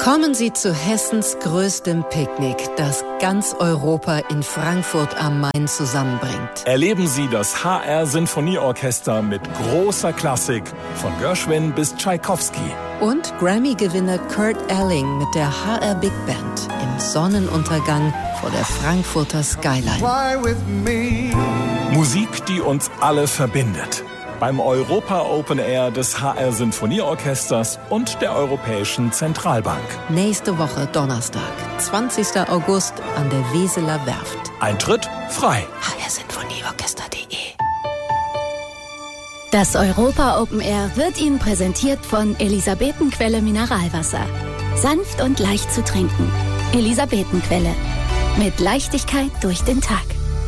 Kommen Sie zu Hessens größtem Picknick, das ganz Europa in Frankfurt am Main zusammenbringt. Erleben Sie das HR-Sinfonieorchester mit großer Klassik, von Gershwin bis Tschaikowski. Und Grammy-Gewinner Kurt Elling mit der HR Big Band im Sonnenuntergang vor der Frankfurter Skyline. Musik, die uns alle verbindet. Beim Europa Open Air des HR-Sinfonieorchesters und der Europäischen Zentralbank. Nächste Woche Donnerstag, 20. August an der Weseler Werft. Eintritt frei. hrsinfonieorchester.de. Das Europa Open Air wird Ihnen präsentiert von Elisabetenquelle Mineralwasser. Sanft und leicht zu trinken. Elisabetenquelle. Mit Leichtigkeit durch den Tag.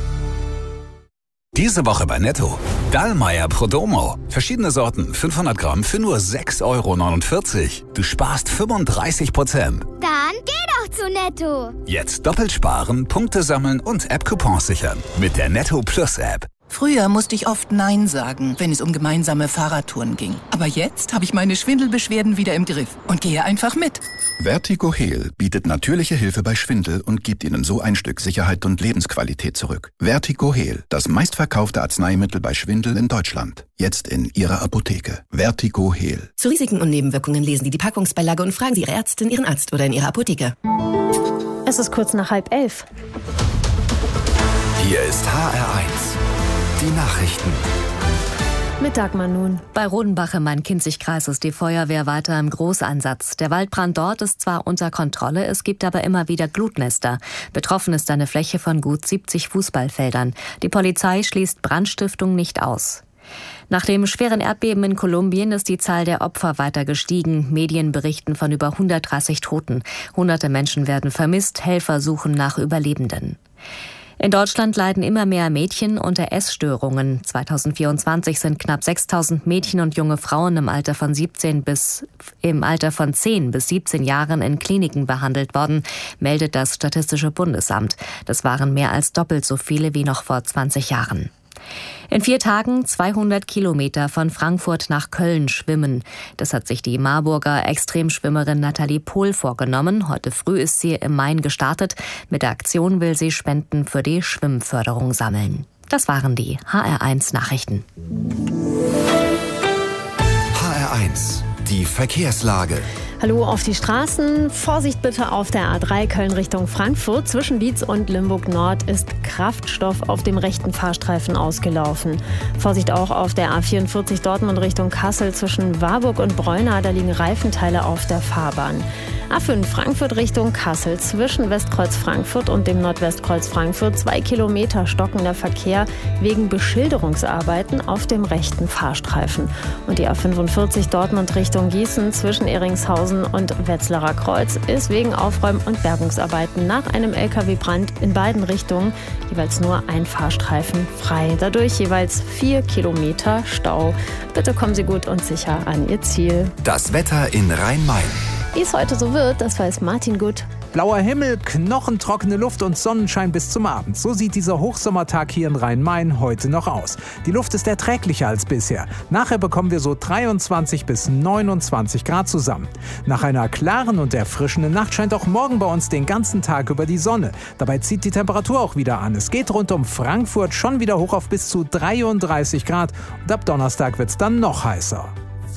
Diese Woche bei Netto. Dallmayr Prodomo. Verschiedene Sorten, 500 Gramm für nur 6,49 €. Du sparst 35%. Dann geh doch zu Netto. Jetzt doppelt sparen, Punkte sammeln und App-Coupons sichern. Mit der Netto Plus App. Früher musste ich oft Nein sagen, wenn es um gemeinsame Fahrradtouren ging. Aber jetzt habe ich meine Schwindelbeschwerden wieder im Griff und gehe einfach mit. Vertigo Heal bietet natürliche Hilfe bei Schwindel und gibt Ihnen so ein Stück Sicherheit und Lebensqualität zurück. Vertigo Heal, das meistverkaufte Arzneimittel bei Schwindel in Deutschland. Jetzt in Ihrer Apotheke. Vertigo Heal. Zu Risiken und Nebenwirkungen lesen Sie die Packungsbeilage und fragen Sie Ihre Ärztin, Ihren Arzt oder in Ihrer Apotheke. Es ist kurz nach 10:30. Hier ist HR1. Die Nachrichten. Mit Dagmar nun. Bei Rodenbach im Main-Kinzig-Kreis ist die Feuerwehr weiter im Großeinsatz. Der Waldbrand dort ist zwar unter Kontrolle, es gibt aber immer wieder Glutnester. Betroffen ist eine Fläche von gut 70 Fußballfeldern. Die Polizei schließt Brandstiftung nicht aus. Nach dem schweren Erdbeben in Kolumbien ist die Zahl der Opfer weiter gestiegen. Medien berichten von über 130 Toten. Hunderte Menschen werden vermisst, Helfer suchen nach Überlebenden. In Deutschland leiden immer mehr Mädchen unter Essstörungen. 2024 sind knapp 6.000 Mädchen und junge Frauen im Alter von 10 bis 17 Jahren in Kliniken behandelt worden, meldet das Statistische Bundesamt. Das waren mehr als doppelt so viele wie noch vor 20 Jahren. In 4 Tagen 200 Kilometer von Frankfurt nach Köln schwimmen. Das hat sich die Marburger Extremschwimmerin Nathalie Pohl vorgenommen. Heute früh ist sie im Main gestartet. Mit der Aktion will sie Spenden für die Schwimmförderung sammeln. Das waren die HR1 Nachrichten. HR1, die Verkehrslage. Hallo auf die Straßen. Vorsicht bitte auf der A3 Köln Richtung Frankfurt. Zwischen Dietz und Limburg Nord ist Kraftstoff auf dem rechten Fahrstreifen ausgelaufen. Vorsicht auch auf der A44 Dortmund Richtung Kassel zwischen Warburg und Breuna. Da liegen Reifenteile auf der Fahrbahn. A5 Frankfurt Richtung Kassel zwischen Westkreuz Frankfurt und dem Nordwestkreuz Frankfurt 2 Kilometer stockender Verkehr wegen Beschilderungsarbeiten auf dem rechten Fahrstreifen. Und die A45 Dortmund Richtung Gießen zwischen Eringshausen und Wetzlarer Kreuz ist wegen Aufräum- und Bergungsarbeiten nach einem LKW-Brand in beiden Richtungen jeweils nur ein Fahrstreifen frei. Dadurch jeweils 4 Kilometer Stau. Bitte kommen Sie gut und sicher an Ihr Ziel. Das Wetter in Rhein-Main. Wie es heute so wird, das weiß Martin Gut. Blauer Himmel, knochentrockene Luft und Sonnenschein bis zum Abend. So sieht dieser Hochsommertag hier in Rhein-Main heute noch aus. Die Luft ist erträglicher als bisher. Nachher bekommen wir so 23 bis 29 Grad zusammen. Nach einer klaren und erfrischenden Nacht scheint auch morgen bei uns den ganzen Tag über die Sonne. Dabei zieht die Temperatur auch wieder an. Es geht rund um Frankfurt schon wieder hoch auf bis zu 33 Grad. Und ab Donnerstag wird es dann noch heißer.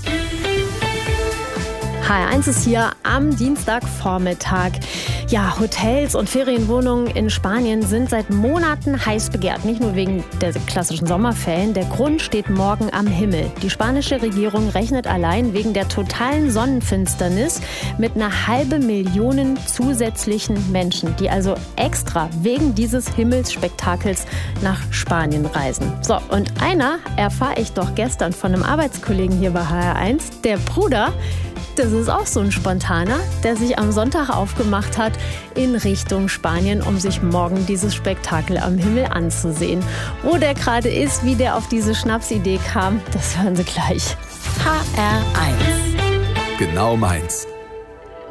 HR1 ist hier am Dienstagvormittag. Ja, Hotels und Ferienwohnungen in Spanien sind seit Monaten heiß begehrt. Nicht nur wegen der klassischen Sommerferien. Der Grund steht morgen am Himmel. Die spanische Regierung rechnet allein wegen der totalen Sonnenfinsternis mit 500.000 zusätzlichen Menschen, die also extra wegen dieses Himmelsspektakels nach Spanien reisen. So, und einer erfahre ich doch gestern von einem Arbeitskollegen hier bei HR1, der Bruder. Das ist auch so ein Spontaner, der sich am Sonntag aufgemacht hat in Richtung Spanien, um sich morgen dieses Spektakel am Himmel anzusehen. Wo der gerade ist, wie der auf diese Schnapsidee kam, das hören Sie gleich. HR1. Genau meins.